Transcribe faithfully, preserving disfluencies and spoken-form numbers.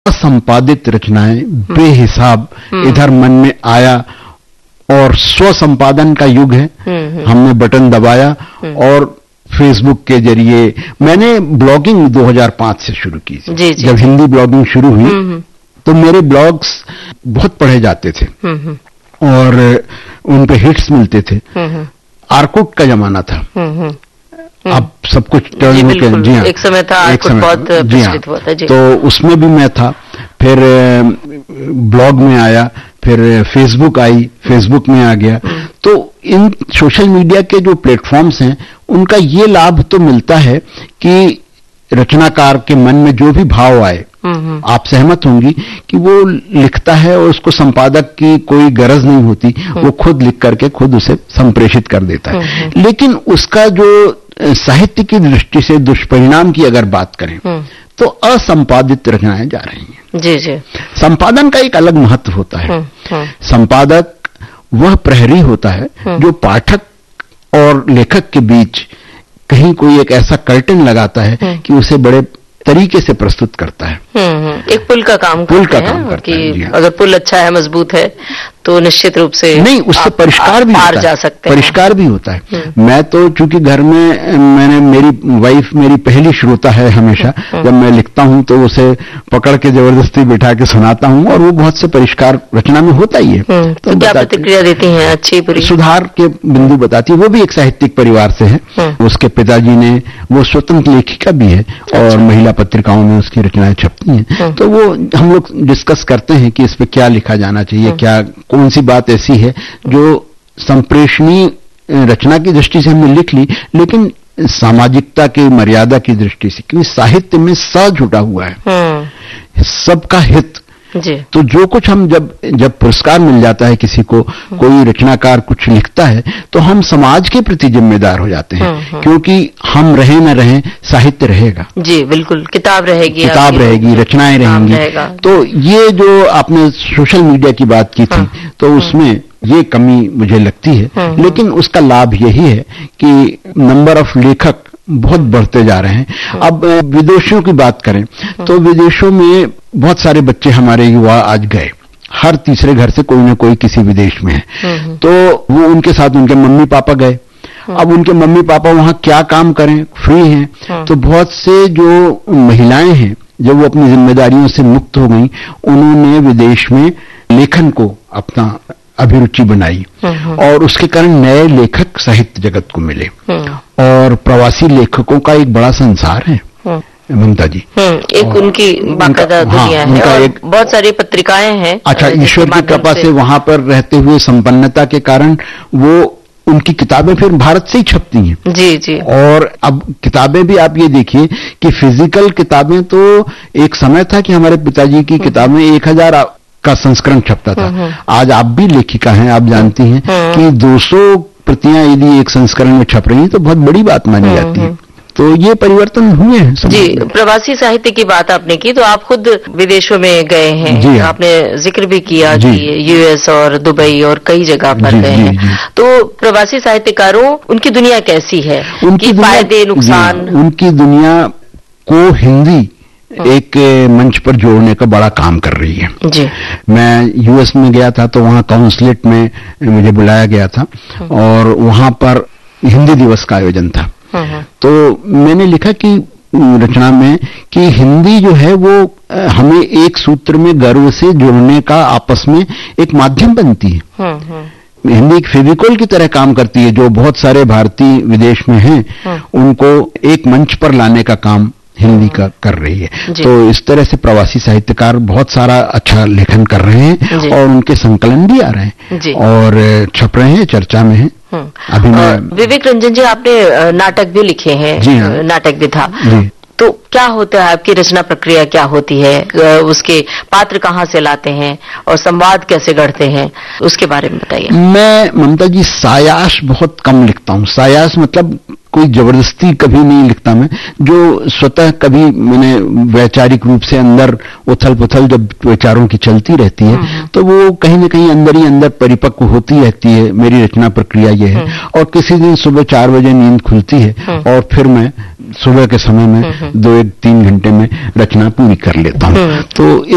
असंपादित रचनाएं बेहिसाब इधर मन में आया और स्व संपादन का युग है। हमने बटन दबाया और फेसबुक के जरिए मैंने ब्लॉगिंग दो हज़ार पाँच से शुरू की थी। जी, जी, जब हिंदी ब्लॉगिंग शुरू हुई तो मेरे ब्लॉग्स बहुत पढ़े जाते थे और उन पे हिट्स मिलते थे। आर्कुट का जमाना था। अब सब कुछ टर्न होकर जी हाँ एक समय था आर्कुट बहुत प्रचलित हुआ था जी। तो उसमें भी मैं था, फिर ब्लॉग में आया, फिर फेसबुक आई, फेसबुक में आ गया। तो इन सोशल मीडिया के जो प्लेटफॉर्म्स हैं उनका ये लाभ तो मिलता है कि रचनाकार के मन में जो भी भाव आए, आप सहमत होंगी कि वो लिखता है और उसको संपादक की कोई गरज नहीं होती, वो खुद लिख करके खुद उसे संप्रेषित कर देता है। लेकिन उसका जो साहित्य की दृष्टि से दुष्परिणाम की अगर बात करें तो असंपादित रचनाएं जा रही हैं। जी जी। संपादन का एक अलग महत्व होता है। संपादक वह प्रहरी होता है जो पाठक और लेखक के बीच कहीं कोई एक ऐसा कर्टन लगाता है कि उसे बड़े तरीके से प्रस्तुत करता है। एक पुल का काम पुल का है काम करता है जी हाँ। अगर पुल अच्छा है, मजबूत है तो निश्चित रूप से नहीं उससे परिष्कार भी पार होता जा है, सकते परिष्कार भी होता है। मैं तो चूंकि घर में मैंने मेरी वाइफ मेरी पहली श्रोता है हमेशा। जब मैं लिखता हूं तो उसे पकड़ के जबरदस्ती बिठा के सुनाता हूं और वो बहुत से परिष्कार रचना में होता ही है। तो क्या प्रतिक्रिया देती हैं? अच्छी बुरी? सुधार के बिंदु बताती है। वो भी एक साहित्यिक परिवार से है। उसके पिताजी ने, वो स्वतंत्र लेखिका भी है और महिला पत्रिकाओं में उसकी रचनाएं छपती हैं। तो वो हम लोग डिस्कस करते हैं कि इस पे क्या लिखा जाना चाहिए, क्या कौन सी बात ऐसी है जो संप्रेषणीय रचना की दृष्टि से हमने लिख ली लेकिन सामाजिकता की मर्यादा की दृष्टि से, क्योंकि साहित्य में स जुटा हुआ है, सबका हित। जी। तो जो कुछ हम जब जब पुरस्कार मिल जाता है किसी को, कोई रचनाकार कुछ लिखता है तो हम समाज के प्रति जिम्मेदार हो जाते हैं, क्योंकि हम रहे न रहे साहित्य रहेगा। जी बिल्कुल, किताब रहेगी, किताब रहेगी, रचनाएं रहेंगी। तो ये जो आपने सोशल मीडिया की बात की थी तो उसमें ये कमी मुझे लगती है, लेकिन उसका लाभ यही है कि नंबर ऑफ लेखक बहुत बढ़ते जा रहे हैं। अब विदेशों की बात करें तो विदेशों में बहुत सारे बच्चे हमारे युवा आज गए, हर तीसरे घर से कोई ना कोई किसी विदेश में है। तो वो उनके साथ उनके मम्मी पापा गए। अब उनके मम्मी पापा वहां क्या काम करें, फ्री हैं। तो बहुत से जो महिलाएं हैं जब वो अपनी जिम्मेदारियों से मुक्त हो गई, उन्होंने विदेश में लेखन को अपना अभिरुचि बनाई और उसके कारण नए लेखक साहित्य जगत को मिले और प्रवासी लेखकों का एक बड़ा संसार है ममता जी। एक उनकी बाकायदा दुनिया है और एक बहुत सारी पत्रिकाएं हैं। अच्छा, ईश्वर की कृपा से वहां पर रहते हुए संपन्नता के कारण वो उनकी किताबें फिर भारत से ही छपती हैं। जी जी। और अब किताबें भी आप ये देखिए कि फिजिकल किताबें तो एक समय था कि हमारे पिताजी की किताबें एक हजार का संस्करण छपता था। आज आप भी लेखिका हैं, आप जानती हैं कि दो सौ प्रतियां यदि एक संस्करण में छप रही हैं तो बहुत बड़ी बात मानी जाती है। तो ये परिवर्तन हुए हैं। जी, प्रवासी साहित्य की बात आपने की तो आप खुद विदेशों में गए हैं। जी हाँ। आपने जिक्र भी किया कि यूएस और दुबई और कई जगह पर गए हैं। तो प्रवासी साहित्यकारों, उनकी दुनिया कैसी है, उनकी फायदे नुकसान? उनकी दुनिया को हिंदी एक मंच पर जोड़ने का बड़ा काम कर रही है। जी। मैं यूएस में गया था तो वहां काउंसलेट में मुझे बुलाया गया था और वहां पर हिंदी दिवस का आयोजन था। तो मैंने लिखा कि रचना में कि हिंदी जो है वो हमें एक सूत्र में गर्व से जुड़ने का आपस में एक माध्यम बनती है। हिंदी एक फेविकोल की तरह काम करती है। जो बहुत सारे भारतीय विदेश में हैं उनको एक मंच पर लाने का काम हिंदी का कर रही है। तो इस तरह से प्रवासी साहित्यकार बहुत सारा अच्छा लेखन कर रहे हैं और उनके संकलन भी आ रहे हैं और छप रहे हैं, चर्चा में हैं। अभी मैं विवेक रंजन जी, आपने नाटक भी लिखे हैं। जी हाँ। नाटक विधा, तो क्या होता है, आपकी रचना प्रक्रिया क्या होती है, उसके पात्र कहाँ से लाते हैं और संवाद कैसे गढ़ते हैं, उसके बारे में बताइए। मैं ममता जी सायास बहुत कम लिखता हूँ। सायास मतलब कोई जबरदस्ती कभी नहीं लिखता मैं, जो स्वतः कभी मैंने वैचारिक रूप से अंदर उथल पुथल जब विचारों की चलती रहती है तो वो कहीं ना कहीं अंदर ही अंदर परिपक्व होती रहती है। मेरी रचना प्रक्रिया ये है। और किसी दिन सुबह चार बजे नींद खुलती है और फिर मैं सुबह के समय में दो एक तीन घंटे में रचना पूरी कर लेता हूँ। तो